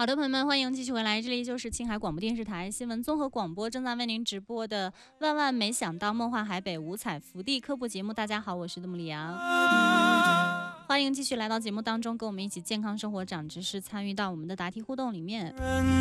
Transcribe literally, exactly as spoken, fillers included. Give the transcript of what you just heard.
好的，朋友们，欢迎继续回来，这里就是青海广播电视台新闻综合广播，正在为您直播的《万万没想到梦幻海北五彩福地》科普节目。大家好，我是杜木里阳，欢迎继续来到节目当中，跟我们一起健康生活、长知识，参与到我们的答题互动里面。